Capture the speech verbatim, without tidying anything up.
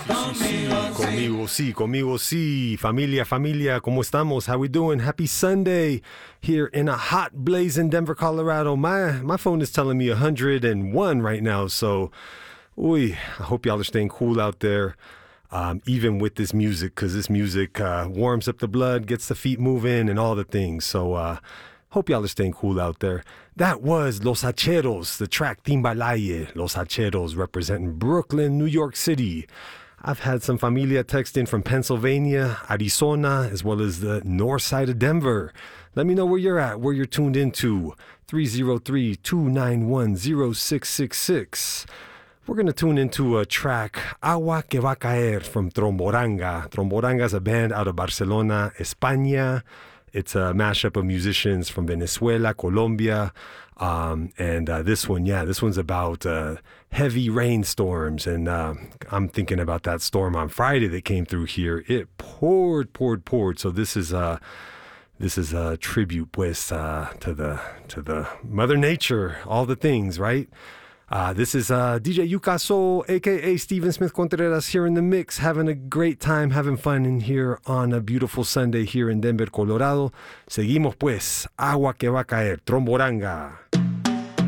Sí, sí, conmigo sí, conmigo sí. Familia, familia, ¿cómo estamos? How we doing? Happy Sunday here in a hot blazing Denver, Colorado. My my phone is telling me one hundred one right now, so uy, I hope y'all are staying cool out there. Um, even with this music, because this music uh, warms up the blood, gets the feet moving, and all the things. So, uh, hope y'all are staying cool out there. That was Los Hacheros, the track Timbalaye. Los Hacheros representing Brooklyn, New York City. I've had some familia text in from Pennsylvania, Arizona, as well as the north side of Denver. Let me know where you're at, where you're tuned into. three oh three, two nine one, oh six six six. We're going to tune into a track, Agua que va a caer, from Tromboranga. Tromboranga is a band out of Barcelona, España. It's a mashup of musicians from Venezuela, Colombia. Um, and uh, this one, yeah, this one's about uh, heavy rainstorms. And uh, I'm thinking about that storm on Friday that came through here. It poured, poured, poured. So this is a, this is a tribute, pues, uh, to the to the Mother Nature, all the things, right? Uh, this is uh, D J Yukaso, a k a. Steven Smith Contreras, here in the mix, having a great time, having fun in here on a beautiful Sunday here in Denver, Colorado. Seguimos pues, Agua que va a caer, Tromboranga.